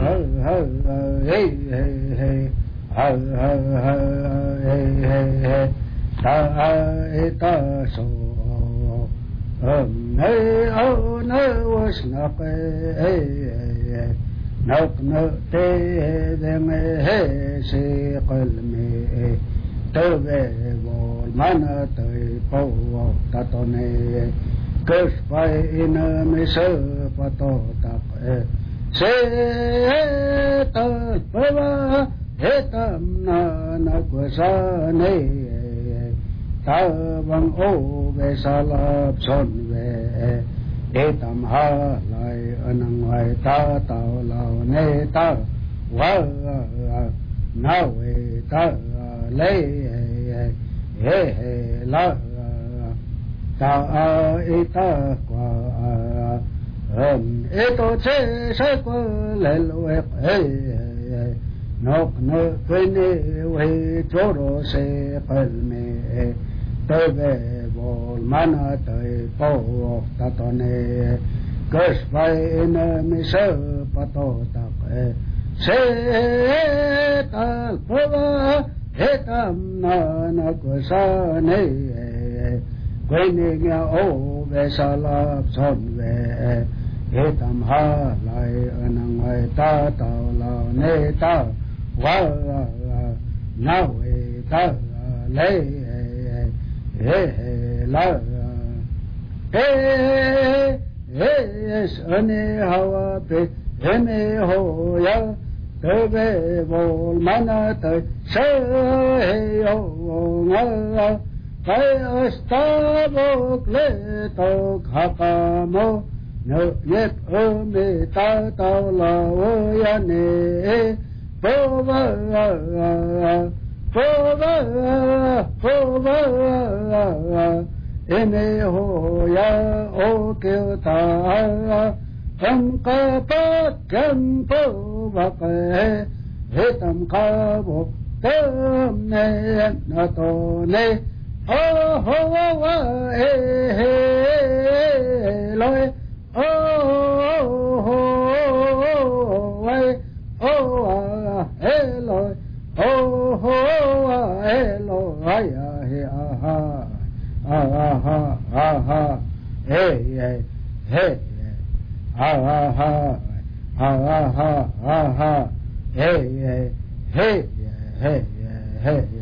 Tavang o vesalap son ve etam halai anang vai ta tao lao ne ta wa na we ta le he he la ta ita qua eto che se qua le we nok no quene we choro se palme tebe bol mana te po tatone kespai ina misa pato tak se tal pava etam na kusane quene nya o vesalap son ve etam halai anang vai ta tao lao ne ta wa na we ta le he la es ane hawa pe eme ho ya tebe bol mana te se he yo nga kai astavo kleto khakamo no yet ome ta tao lao ya ne pova ene ho ya o ke ta tam ka pa kam po va ke he tam ka bo tam ne na to ne ho ho wa he loi ho ho wa ho he loi oh ho hello ya he aha hey hey hey aha hey hey hey hey hey